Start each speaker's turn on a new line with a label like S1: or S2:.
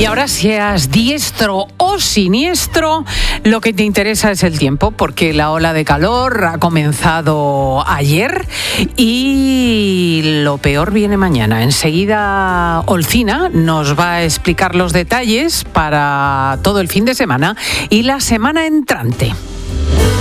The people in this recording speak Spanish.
S1: ahora, seas diestro o siniestro, lo que te interesa es el tiempo, porque la ola de calor ha comenzado ayer y lo peor viene mañana. Enseguida Olcina nos va a explicar los detalles para todo el fin de semana y la semana entrante.